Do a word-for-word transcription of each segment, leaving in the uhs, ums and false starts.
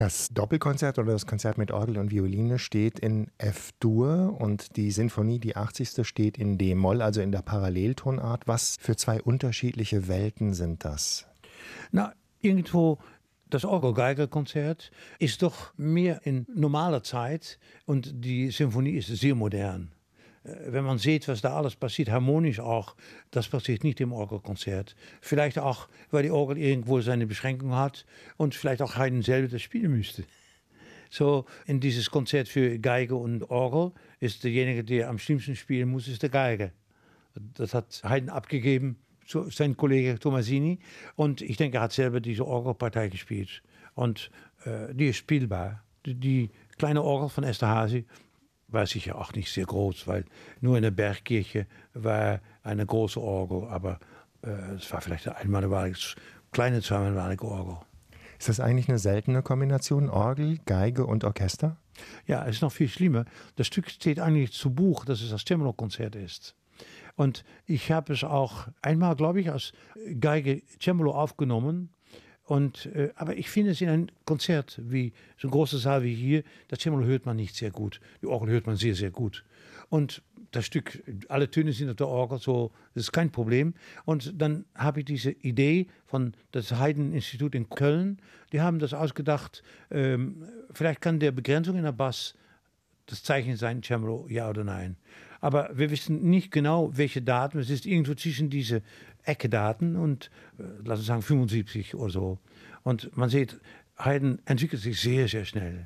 Das Doppelkonzert oder das Konzert mit Orgel und Violine steht in F-Dur und die Sinfonie, die achtzigste, steht in D-Moll, also in der Paralleltonart. Was für zwei unterschiedliche Welten sind das? Na, irgendwo das Orgel-Geige-Konzert ist doch mehr in normaler Zeit und die Sinfonie ist sehr modern. Wenn man sieht, was da alles passiert, harmonisch auch, das passiert nicht im Orgelkonzert. Vielleicht auch, weil die Orgel irgendwo seine Beschränkung hat und vielleicht auch Haydn selber das spielen müsste. So, in dieses Konzert für Geige und Orgel ist derjenige, der am schlimmsten spielen muss, ist der Geiger. Das hat Haydn abgegeben zu seinem Kollege Tomasini und ich denke, er hat selber diese Orgelpartei gespielt. Und äh, die ist spielbar. Die, die kleine Orgel von Esterhazy war sicher auch nicht sehr groß, weil nur in der Bergkirche war eine große Orgel, aber äh, es war vielleicht eine einmalige, kleine zweimalige Orgel. Ist das eigentlich eine seltene Kombination, Orgel, Geige und Orchester? Ja, es ist noch viel schlimmer. Das Stück steht eigentlich zu Buch, dass es das Cembalo-Konzert ist. Und ich habe es auch einmal, glaube ich, als Geige Cembalo aufgenommen. Und, äh, aber ich finde es in einem Konzert wie so ein großer Saal wie hier, das Cembalo hört man nicht sehr gut. Die Orgel hört man sehr, sehr gut. Und das Stück, alle Töne sind auf der Orgel, so, das ist kein Problem. Und dann habe ich diese Idee von das Haydn-Institut in Köln, die haben das ausgedacht, ähm, vielleicht kann der Begrenzung in der Bass das Zeichen sein, Cembalo, ja oder nein. Aber wir wissen nicht genau, welche Daten. Es ist irgendwo zwischen diese Ecke-Daten und, äh, lass uns sagen, fünfundsiebzig oder so. Und man sieht, Haydn entwickelt sich sehr, sehr schnell.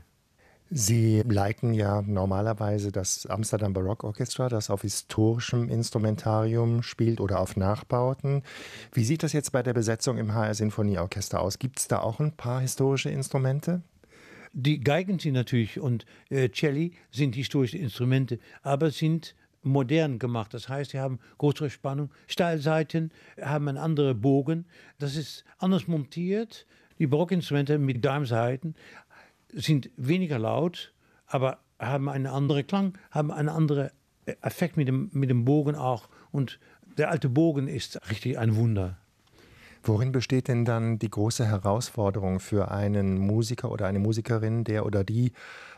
Sie leiten ja normalerweise das Amsterdam Baroque Orchestra, das auf historischem Instrumentarium spielt oder auf Nachbauten. Wie sieht das jetzt bei der Besetzung im H R Sinfonieorchester aus? Gibt es da auch ein paar historische Instrumente? Die Geigen sind natürlich und äh, Celli sind historische Instrumente, aber sind modern gemacht. Das heißt, sie haben größere Spannung, Steilseiten, haben einen anderen Bogen. Das ist anders montiert. Die Barockinstrumente mit Darmsaiten sind weniger laut, aber haben einen anderen Klang, haben einen anderen Effekt mit dem, mit dem Bogen auch. Und der alte Bogen ist richtig ein Wunder. Worin besteht denn dann die große Herausforderung für einen Musiker oder eine Musikerin, der oder die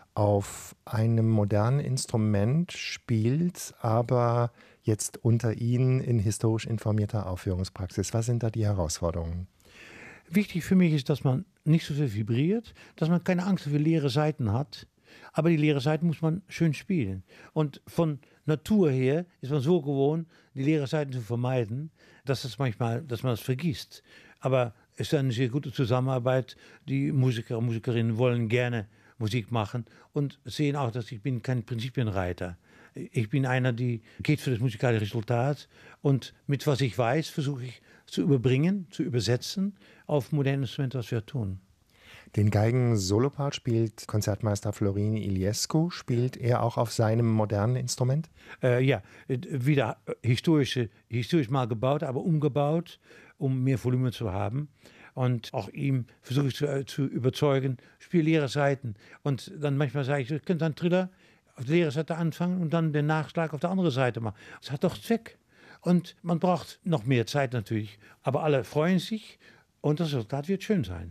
auf einem modernen Instrument spielt, aber jetzt unter Ihnen in historisch informierter Aufführungspraxis? Was sind da die Herausforderungen? Wichtig für mich ist, dass man nicht so viel vibriert, dass man keine Angst vor leere Saiten hat. Aber die leere Saiten muss man schön spielen. Und von Natur her ist man so gewohnt, die leere Saiten zu vermeiden, dass es manchmal, dass man es vergisst. Aber es ist eine sehr gute Zusammenarbeit. Die Musiker und Musikerinnen wollen gerne Musik machen und sehen auch, dass ich bin kein Prinzipienreiter. Ich bin einer, die geht für das musikalische Resultat und mit was ich weiß, versuche ich zu überbringen, zu übersetzen auf moderne Instrumente, was wir tun. Den Geigen-Solopart spielt Konzertmeister Florin Iliescu. Spielt er auch auf seinem modernen Instrument? Äh, ja, wieder historische, historisch mal gebaut, aber umgebaut, um mehr Volumen zu haben. Und auch ihm versuche ich zu, zu überzeugen, spiel leere Seiten. Und dann manchmal sage ich, ihr könnt einen Triller auf der leeren Seite anfangen und dann den Nachschlag auf der anderen Seite machen. Das hat doch Zweck. Und man braucht noch mehr Zeit natürlich. Aber alle freuen sich und das Resultat wird schön sein.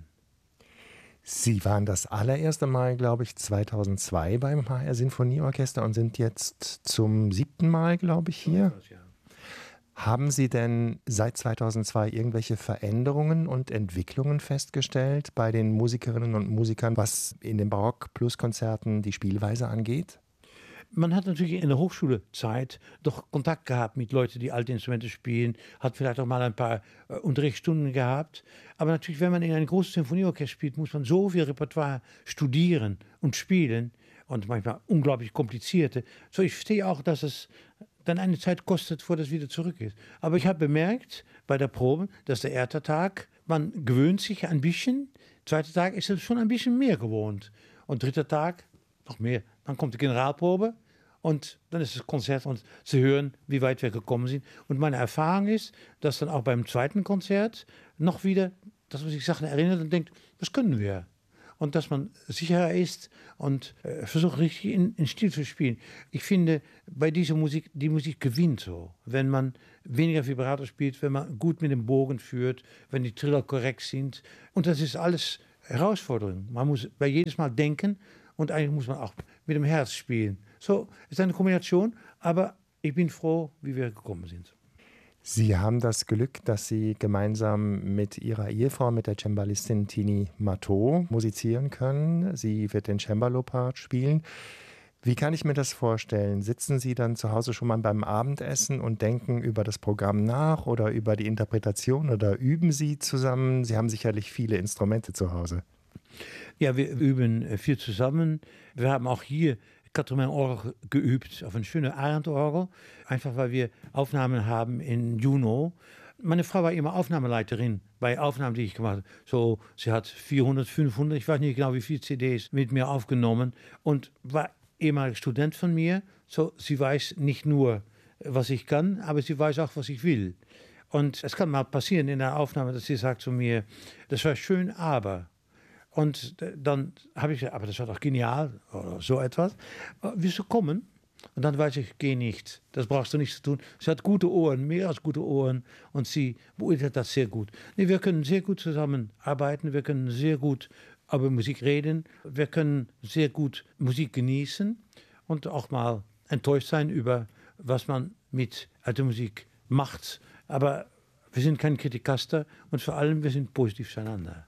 Sie waren das allererste Mal, glaube ich, zweitausendzwei beim H R Sinfonieorchester und sind jetzt zum siebten Mal, glaube ich, hier. Haben Sie denn seit zweitausendzwei irgendwelche Veränderungen und Entwicklungen festgestellt bei den Musikerinnen und Musikern, was in den Barock-Plus-Konzerten die Spielweise angeht? Man hat natürlich in der Hochschulezeit doch Kontakt gehabt mit Leuten, die alte Instrumente spielen, hat vielleicht auch mal ein paar äh, Unterrichtsstunden gehabt. Aber natürlich, wenn man in ein großes Sinfonieorchester spielt, muss man so viel Repertoire studieren und spielen und manchmal unglaublich komplizierte. So, ich verstehe auch, dass es dann eine Zeit kostet, bevor das wieder zurück ist. Aber ich habe bemerkt bei der Probe, dass der erste Tag, man gewöhnt sich ein bisschen, zweiter Tag ist es schon ein bisschen mehr gewohnt und dritter Tag noch mehr. Dann kommt die Generalprobe und dann ist das Konzert und sie hören, wie weit wir gekommen sind. Und meine Erfahrung ist, dass dann auch beim zweiten Konzert noch wieder, dass man sich Sachen erinnert und denkt, was können wir? Und dass man sicherer ist und äh, versucht richtig in, in Stil zu spielen. Ich finde, bei dieser Musik, die Musik gewinnt so, wenn man weniger Vibrato spielt, wenn man gut mit dem Bogen führt, wenn die Triller korrekt sind. Und das ist alles Herausforderung. Man muss bei jedes Mal denken und eigentlich muss man auch mit dem Herz spielen. So, es ist eine Kombination, aber ich bin froh, wie wir gekommen sind. Sie haben das Glück, dass Sie gemeinsam mit Ihrer Ehefrau, mit der Cembalistin Tini Matteau, musizieren können. Sie wird den Cembalo-Part spielen. Wie kann ich mir das vorstellen? Sitzen Sie dann zu Hause schon mal beim Abendessen und denken über das Programm nach oder über die Interpretation oder üben Sie zusammen? Sie haben sicherlich viele Instrumente zu Hause. Ja, wir üben viel zusammen. Wir haben auch hier Quatre-Mains-Orgel geübt, auf eine schöne Arendt-Orgel, einfach weil wir Aufnahmen haben in Juno. Meine Frau war immer Aufnahmeleiterin bei Aufnahmen, die ich gemacht habe. So, sie hat vierhundert, fünfhundert, ich weiß nicht genau wie viele C Ds mit mir aufgenommen und war ehemaliger Student von mir. So, sie weiß nicht nur, was ich kann, aber sie weiß auch, was ich will. Und es kann mal passieren in der Aufnahme, dass sie sagt zu mir, das war schön, aber... Und dann habe ich gesagt, aber das war doch genial oder so etwas. Willst du kommen? Und dann weiß ich, geh nicht. Das brauchst du nicht zu tun. Sie hat gute Ohren, mehr als gute Ohren. Und sie beurteilt das sehr gut. Nee, wir können sehr gut zusammenarbeiten. Wir können sehr gut über Musik reden. Wir können sehr gut Musik genießen. Und auch mal enttäuscht sein über, was man mit alter Musik macht. Aber wir sind kein Kritikaster. Und vor allem, wir sind positiv zueinander.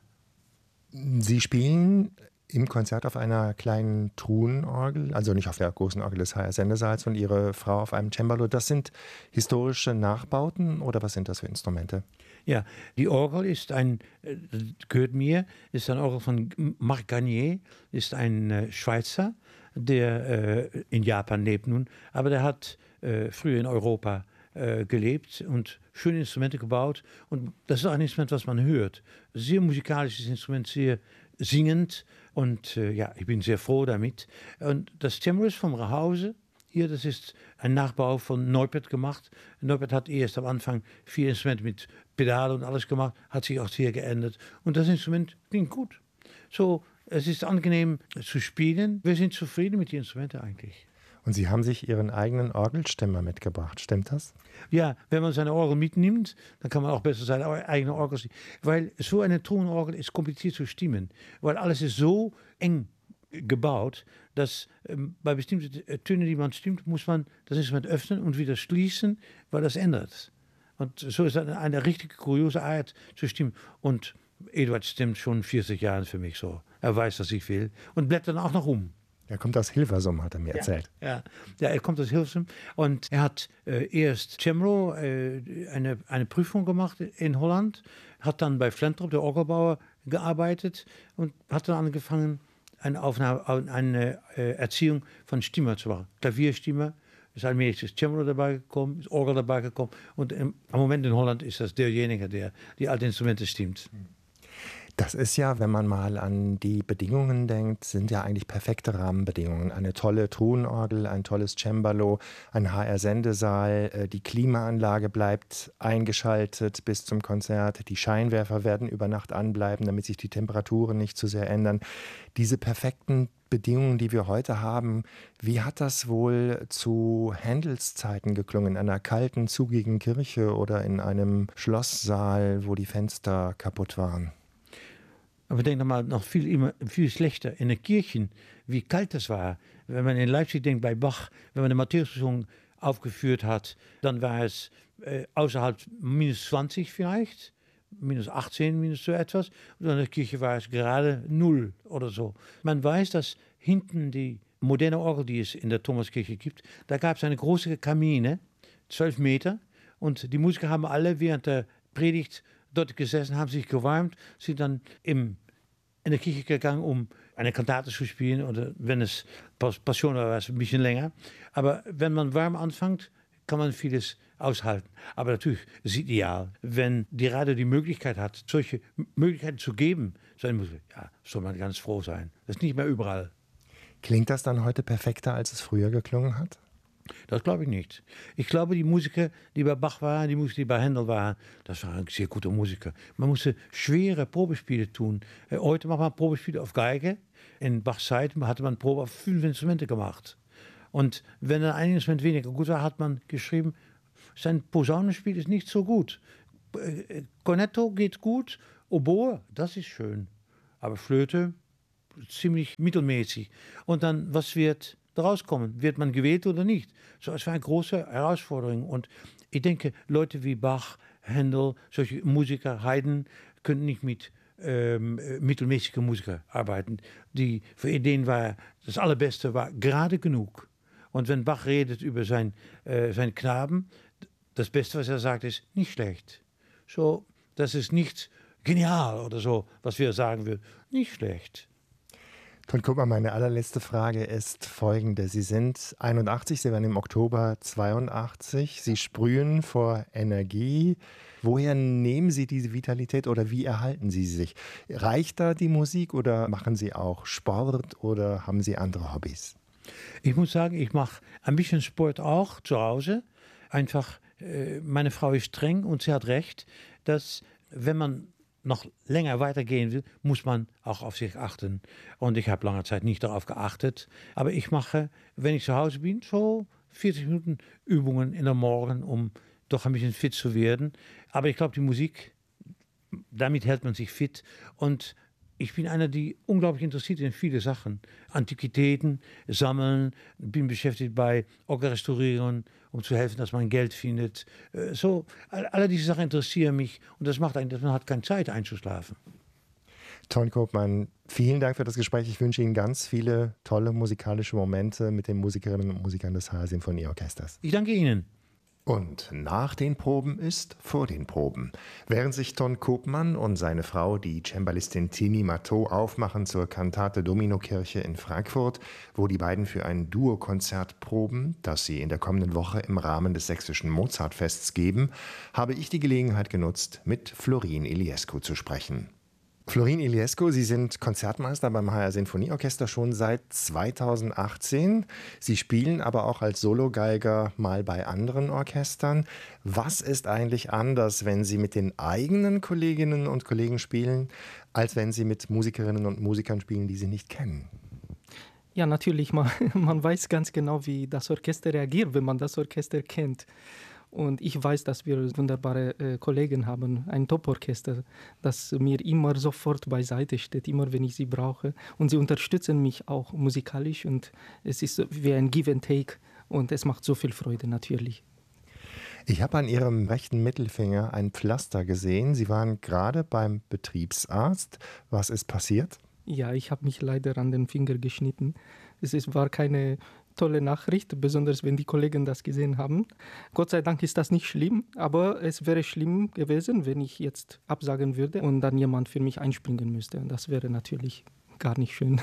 Sie spielen im Konzert auf einer kleinen Truhenorgel, also nicht auf der großen Orgel des H R Sendesaals, und Ihre Frau auf einem Cembalo. Das sind historische Nachbauten oder was sind das für Instrumente? Ja, die Orgel ist ein, gehört mir, ist ein Orgel von Marc Garnier, ist ein Schweizer, der äh, in Japan lebt nun, aber der hat äh, früher in Europa äh, gelebt und schöne Instrumente gebaut. Und das ist auch ein Instrument, was man hört. Sehr musikalisches Instrument, sehr singend. Und äh, ja, ich bin sehr froh damit. Und das Cembalo ist vom Hause. Hier, das ist ein Nachbau von Neupert gemacht. Neupert hat erst am Anfang vier Instrumente mit Pedale und alles gemacht, hat sich auch sehr geändert. Und das Instrument klingt gut. So, es ist angenehm zu spielen. Wir sind zufrieden mit den Instrumenten eigentlich. Und Sie haben sich Ihren eigenen Orgelstimmer mitgebracht, stimmt das? Ja, wenn man seine Orgel mitnimmt, dann kann man auch besser seine eigene Orgel stimmen. Weil so eine Tonorgel ist kompliziert zu stimmen. Weil alles ist so eng gebaut, dass ähm, bei bestimmten Tönen, die man stimmt, muss man das Instrument öffnen und wieder schließen, weil das ändert. Und so ist das eine, eine richtig kuriose Art zu stimmen. Und Eduard stimmt schon vierzig Jahre für mich so. Er weiß, was ich will und bleibt dann auch noch um. Er kommt aus Hilversum, hat er mir erzählt. Ja, ja. ja, er kommt aus Hilversum und er hat äh, erst Cembalo äh, eine, eine Prüfung gemacht in Holland, hat dann bei Flentrop, der Orgelbauer, gearbeitet und hat dann angefangen, eine, Aufnahme, eine äh, Erziehung von Stimmer zu machen. Klavierstimmer, ist allmählich das Cembalo dabei gekommen, ist Orgel dabei gekommen und im, am Moment in Holland ist das derjenige, der die alten Instrumente stimmt. Das ist ja, wenn man mal an die Bedingungen denkt, sind ja eigentlich perfekte Rahmenbedingungen. Eine tolle Truhenorgel, ein tolles Cembalo, ein H R-Sendesaal, die Klimaanlage bleibt eingeschaltet bis zum Konzert, die Scheinwerfer werden über Nacht anbleiben, damit sich die Temperaturen nicht zu sehr ändern. Diese perfekten Bedingungen, die wir heute haben, wie hat das wohl zu Händels Zeiten geklungen? In einer kalten, zugigen Kirche oder in einem Schlosssaal, wo die Fenster kaputt waren? Aber denk doch mal, noch viel, immer, viel schlechter in den Kirchen, wie kalt das war. Wenn man in Leipzig denkt, bei Bach, wenn man eine Matthäus-Passion aufgeführt hat, dann war es äh, außerhalb minus zwanzig vielleicht, minus achtzehn, minus so etwas. Und in der Kirche war es gerade null oder so. Man weiß, dass hinten die moderne Orgel, die es in der Thomaskirche gibt, da gab es eine große Kamine, zwölf Meter. Und die Musiker haben alle während der Predigt dort gesessen, haben sich gewärmt, sind dann im, in der Kirche gegangen, um eine Kantate zu spielen oder wenn es Passion war, war es ein bisschen länger. Aber wenn man warm anfängt, kann man vieles aushalten. Aber natürlich ist es ideal, wenn die Radio die Möglichkeit hat, solche Möglichkeiten zu geben, so eine Musik, ja, soll man ganz froh sein. Das ist nicht mehr überall. Klingt das dann heute perfekter, als es früher geklungen hat? Das glaube ich nicht. Ich glaube, die Musiker, die bei Bach waren, die Musiker, die bei Händel waren, das waren sehr gute Musiker. Man musste schwere Probespiele tun. Heute macht man Probespiele auf Geige. In Bachs Zeit hatte man Probe auf fünf Instrumente gemacht. Und wenn dann ein Instrument weniger gut war, hat man geschrieben, sein Posaunenspiel ist nicht so gut. Cornetto geht gut, Oboe, das ist schön. aber Flöte ziemlich mittelmäßig. Und dann, was wird daraus kommen? Wird man gewählt oder nicht? So, es war eine große Herausforderung. Und ich denke, Leute wie Bach, Händel, solche Musiker, Haydn, können nicht mit ähm, mittelmäßigen Musikern arbeiten. Die für Ideen war das Allerbeste war gerade genug. Und wenn Bach redet über sein, äh, seinen Knaben, das Beste, was er sagt, ist nicht schlecht. So, das ist nicht genial oder so, was wir sagen würden. Nicht schlecht. Ton Koopman, meine allerletzte Frage ist folgende. Sie sind einundachtzig, Sie werden im Oktober zweiundachtzig. Sie sprühen vor Energie. Woher nehmen Sie diese Vitalität oder wie erhalten Sie sich? Reicht da die Musik oder machen Sie auch Sport oder haben Sie andere Hobbys? Ich muss sagen, ich mache ein bisschen Sport auch zu Hause. Einfach, äh, meine Frau ist streng und sie hat recht, dass wenn man noch länger weitergehen will, muss man auch auf sich achten. Und ich habe lange Zeit nicht darauf geachtet. Aber ich mache, wenn ich zu Hause bin, so vierzig Minuten Übungen in der Morgen, um doch ein bisschen fit zu werden. Aber ich glaube, die Musik, damit hält man sich fit. Und ich bin einer, die unglaublich interessiert in viele Sachen. Antiquitäten, sammeln, bin beschäftigt bei Orgelrestaurieren, um zu helfen, dass man Geld findet. So, alle diese Sachen interessieren mich und das macht einen, dass man hat keine Zeit einzuschlafen. Ton Koopman, vielen Dank für das Gespräch. Ich wünsche Ihnen ganz viele tolle musikalische Momente mit den Musikerinnen und Musikern des H R Sinfonieorchesters. Ich danke Ihnen. Und nach den Proben ist vor den Proben. Während sich Ton Koopman und seine Frau, die Cembalistin Tini Matteau, aufmachen zur Kantate Dominokirche in Frankfurt, wo die beiden für ein Duokonzert proben, das sie in der kommenden Woche im Rahmen des Sächsischen Mozartfests geben, habe ich die Gelegenheit genutzt, mit Florin Iliescu zu sprechen. Florin Iliescu, Sie sind Konzertmeister beim H R Sinfonieorchester schon seit zweitausendachtzehn. Sie spielen aber auch als Sologeiger mal bei anderen Orchestern. Was ist eigentlich anders, wenn Sie mit den eigenen Kolleginnen und Kollegen spielen, als wenn Sie mit Musikerinnen und Musikern spielen, die Sie nicht kennen? Ja, natürlich. Man, man weiß ganz genau, wie das Orchester reagiert, wenn man das Orchester kennt. Und ich weiß, dass wir wunderbare äh, Kollegen haben, ein Top-Orchester, das mir immer sofort beiseite steht, immer wenn ich sie brauche. Und sie unterstützen mich auch musikalisch und es ist wie ein Give and Take und es macht so viel Freude natürlich. Ich habe an Ihrem rechten Mittelfinger ein Pflaster gesehen. Sie waren gerade beim Betriebsarzt. Was ist passiert? Ja, ich habe mich leider an den Finger geschnitten. Es ist, war keine tolle Nachricht, besonders wenn die Kollegen das gesehen haben. Gott sei Dank ist das nicht schlimm, aber es wäre schlimm gewesen, wenn ich jetzt absagen würde und dann jemand für mich einspringen müsste. Das wäre natürlich gar nicht schön.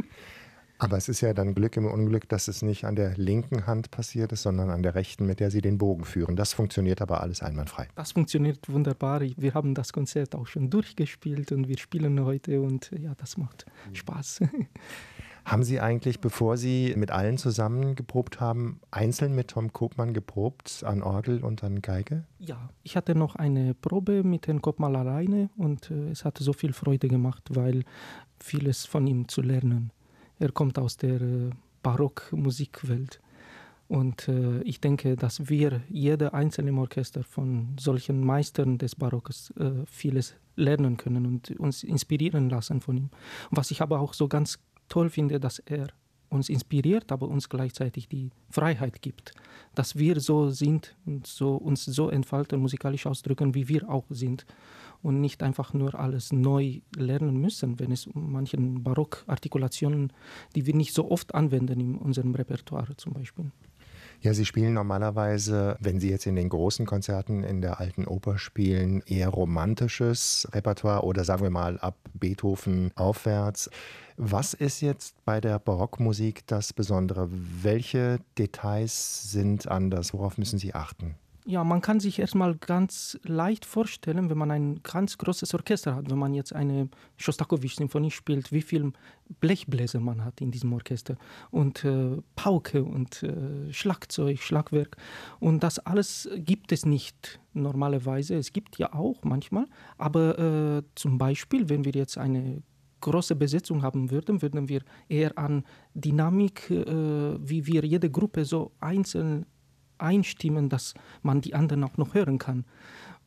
Aber es ist ja dann Glück im Unglück, dass es nicht an der linken Hand passiert ist, sondern an der rechten, mit der Sie den Bogen führen. Das funktioniert aber alles einwandfrei. Das funktioniert wunderbar. Wir haben das Konzert auch schon durchgespielt und wir spielen heute und ja, das macht Spaß. Haben Sie eigentlich, bevor Sie mit allen zusammen geprobt haben, einzeln mit Tom Koopman geprobt, an Orgel und an Geige? Ja, ich hatte noch eine Probe mit Herrn Koopman alleine und äh, es hat so viel Freude gemacht, weil vieles von ihm zu lernen. Er kommt aus der äh, Barockmusikwelt und äh, ich denke, dass wir, jeder einzelne im Orchester von solchen Meistern des Barockes äh, vieles lernen können und uns inspirieren lassen von ihm. Und was ich aber auch so ganz toll finde, dass er uns inspiriert, aber uns gleichzeitig die Freiheit gibt, dass wir so sind und so, uns so entfalten, musikalisch ausdrücken, wie wir auch sind und nicht einfach nur alles neu lernen müssen, wenn es um manchen Barockartikulationen, die wir nicht so oft anwenden in unserem Repertoire zum Beispiel. Ja, Sie spielen normalerweise, wenn Sie jetzt in den großen Konzerten in der Alten Oper spielen, eher romantisches Repertoire oder sagen wir mal ab Beethoven aufwärts. Was ist jetzt bei der Barockmusik das Besondere? Welche Details sind anders? Worauf müssen Sie achten? Ja, man kann sich erstmal ganz leicht vorstellen, wenn man ein ganz großes Orchester hat, wenn man jetzt eine Schostakowitsch-Symphonie spielt, wie viel Blechbläser man hat in diesem Orchester und äh, Pauke und äh, Schlagzeug, Schlagwerk und das alles gibt es nicht normalerweise. Es gibt ja auch manchmal, aber äh, zum Beispiel, wenn wir jetzt eine große Besetzung haben würden, würden wir eher an Dynamik, äh, wie wir jede Gruppe so einzeln einstimmen, dass man die anderen auch noch hören kann.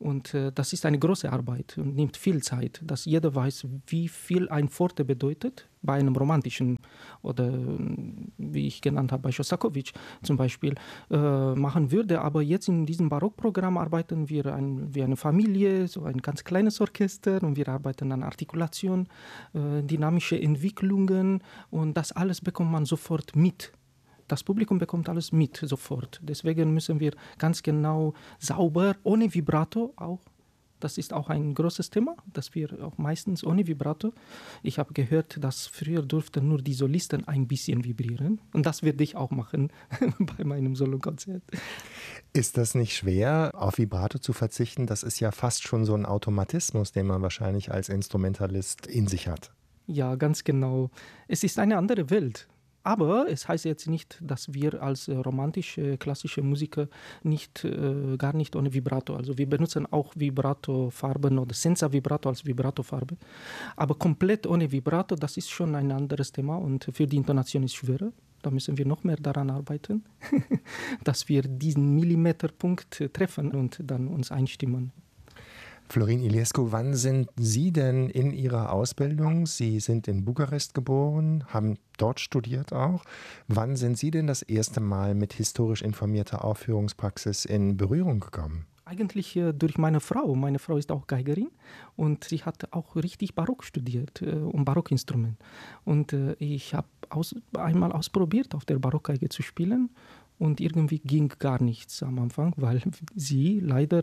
Und äh, das ist eine große Arbeit und nimmt viel Zeit, dass jeder weiß, wie viel ein Forte bedeutet bei einem romantischen oder, wie ich genannt habe, bei Schostakowitsch zum Beispiel, äh, machen würde. Aber jetzt in diesem Barockprogramm arbeiten wir ein, wie eine Familie, so ein ganz kleines Orchester, und wir arbeiten an Artikulation, äh, dynamische Entwicklungen, und das alles bekommt man sofort mit. Das Publikum bekommt alles mit sofort. Deswegen müssen wir ganz genau sauber, ohne Vibrato auch. Das ist auch ein großes Thema, dass wir auch meistens ohne Vibrato. Ich habe gehört, dass früher durften nur die Solisten ein bisschen vibrieren. Und das werde ich auch machen bei meinem Solokonzert. Ist das nicht schwer, auf Vibrato zu verzichten? Das ist ja fast schon so ein Automatismus, den man wahrscheinlich als Instrumentalist in sich hat. Ja, ganz genau. Es ist eine andere Welt. Aber es heißt jetzt nicht, dass wir als äh, romantische, klassische Musiker nicht, äh, gar nicht ohne Vibrato, also wir benutzen auch Vibrato-Farben oder Senza-Vibrato als Vibrato-Farbe, aber komplett ohne Vibrato, das ist schon ein anderes Thema, und für die Intonation ist es schwerer. Da müssen wir noch mehr daran arbeiten, dass wir diesen Millimeterpunkt treffen und dann uns einstimmen. Florin Iliescu, wann sind Sie denn in Ihrer Ausbildung? Sie sind in Bukarest geboren, haben dort studiert auch. Wann sind Sie denn das erste Mal mit historisch informierter Aufführungspraxis in Berührung gekommen? Eigentlich äh, durch meine Frau. Meine Frau ist auch Geigerin und sie hat auch richtig Barock studiert äh, und Barockinstrument. Und äh, ich habe aus, einmal ausprobiert, auf der Barockgeige zu spielen. Und irgendwie ging gar nichts am Anfang, weil sie leider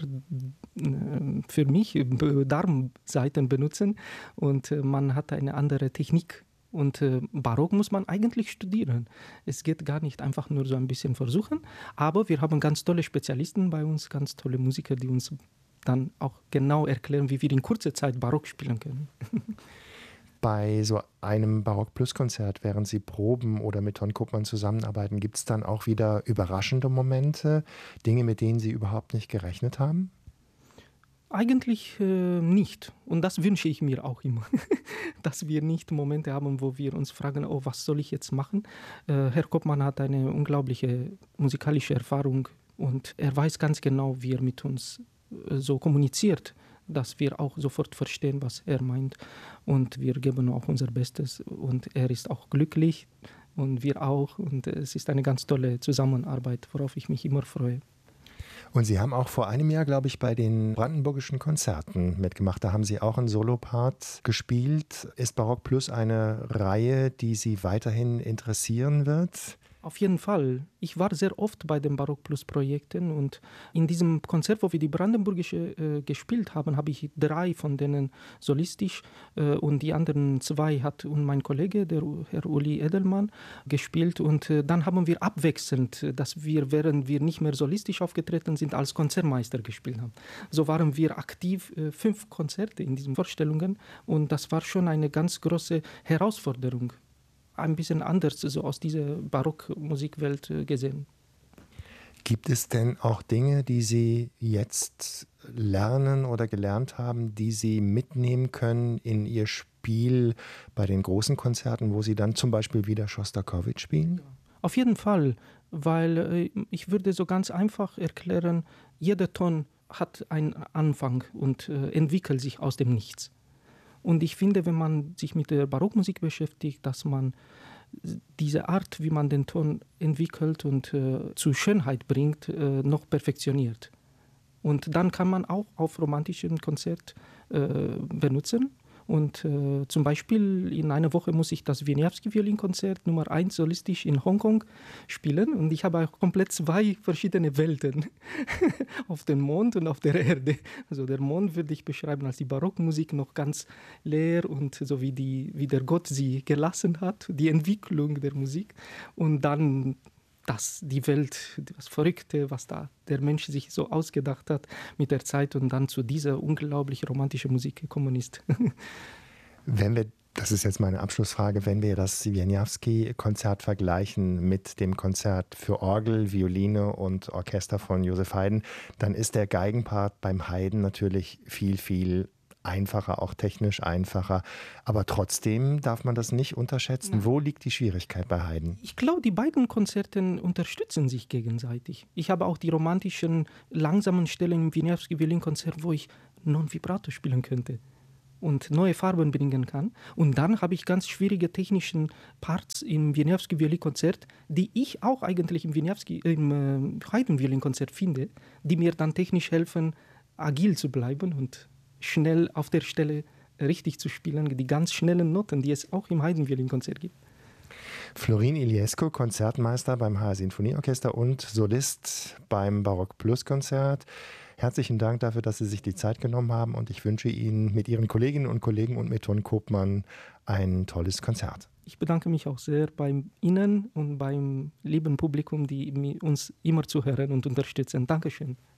äh, für mich Darmsaiten benutzen und äh, man hat eine andere Technik. Und äh, Barock muss man eigentlich studieren. Es geht gar nicht einfach nur so ein bisschen versuchen, aber wir haben ganz tolle Spezialisten bei uns, ganz tolle Musiker, die uns dann auch genau erklären, wie wir in kurzer Zeit Barock spielen können. Bei so einem Barock-Plus-Konzert, während Sie proben oder mit Ton Koopman zusammenarbeiten, gibt es dann auch wieder überraschende Momente, Dinge, mit denen Sie überhaupt nicht gerechnet haben? Eigentlich äh, nicht. Und das wünsche ich mir auch immer, dass wir nicht Momente haben, wo wir uns fragen, oh, was soll ich jetzt machen? Äh, Herr Koopman hat eine unglaubliche musikalische Erfahrung und er weiß ganz genau, wie er mit uns äh, so kommuniziert, dass wir auch sofort verstehen, was er meint. Und wir geben auch unser Bestes. Und er ist auch glücklich und wir auch. Und es ist eine ganz tolle Zusammenarbeit, worauf ich mich immer freue. Und Sie haben auch vor einem Jahr, glaube ich, bei den Brandenburgischen Konzerten mitgemacht. Da haben Sie auch einen Solopart gespielt. Ist Barock Plus eine Reihe, die Sie weiterhin interessieren wird? Auf jeden Fall. Ich war sehr oft bei den Barock Plus Projekten und in diesem Konzert, wo wir die Brandenburgische äh, gespielt haben, habe ich drei von denen solistisch äh, und die anderen zwei hat und mein Kollege, der Herr Uli Edelmann, gespielt. Und äh, dann haben wir abwechselnd, dass wir, während wir nicht mehr solistisch aufgetreten sind, als Konzertmeister gespielt haben. So waren wir aktiv äh, fünf Konzerte in diesen Vorstellungen und das war schon eine ganz große Herausforderung. Ein bisschen anders so aus dieser Barockmusikwelt gesehen. Gibt es denn auch Dinge, die Sie jetzt lernen oder gelernt haben, die Sie mitnehmen können in Ihr Spiel bei den großen Konzerten, wo Sie dann zum Beispiel wieder Schostakowitsch spielen? Auf jeden Fall, weil ich würde so ganz einfach erklären, jeder Ton hat einen Anfang und äh, entwickelt sich aus dem Nichts. Und ich finde, wenn man sich mit der Barockmusik beschäftigt, dass man diese Art, wie man den Ton entwickelt und äh, zur Schönheit bringt, äh, noch perfektioniert. Und dann kann man auch auf romantischen Konzert äh, benutzen. Und äh, zum Beispiel in einer Woche muss ich das Wieniawski-Violinkonzert Nummer eins solistisch in Hongkong spielen. Und ich habe auch komplett zwei verschiedene Welten auf dem Mond und auf der Erde. Also der Mond würde ich beschreiben als die Barockmusik noch ganz leer und so wie, die, wie der Gott sie gelassen hat, die Entwicklung der Musik. Und dann das, die Welt, das Verrückte, was da der Mensch sich so ausgedacht hat mit der Zeit und dann zu dieser unglaublich romantischen Musik gekommen ist. Wenn wir, das ist jetzt meine Abschlussfrage, wenn wir das Wieniawski-Konzert vergleichen mit dem Konzert für Orgel, Violine und Orchester von Joseph Haydn, dann ist der Geigenpart beim Haydn natürlich viel, viel einfacher, auch technisch einfacher. Aber trotzdem darf man das nicht unterschätzen. Nein. Wo liegt die Schwierigkeit bei Haydn? Ich glaube, die beiden Konzerte unterstützen sich gegenseitig. Ich habe auch die romantischen, langsamen Stellen im Wieniawski-Violinkonzert, wo ich non-vibrato spielen könnte und neue Farben bringen kann. Und dann habe ich ganz schwierige technische Parts im Wieniawski-Violinkonzert, die ich auch eigentlich im, Wieniawski, im äh, Haydn-Violinkonzert finde, die mir dann technisch helfen, agil zu bleiben und schnell auf der Stelle richtig zu spielen, die ganz schnellen Noten, die es auch im Haydn-Violinkonzert gibt. Florin Iliescu, Konzertmeister beim H R Sinfonieorchester und Solist beim Barock Plus Konzert. Herzlichen Dank dafür, dass Sie sich die Zeit genommen haben und ich wünsche Ihnen mit Ihren Kolleginnen und Kollegen und mit Ton Koopman ein tolles Konzert. Ich bedanke mich auch sehr bei Ihnen und beim lieben Publikum, die uns immer zuhören und unterstützen. Dankeschön.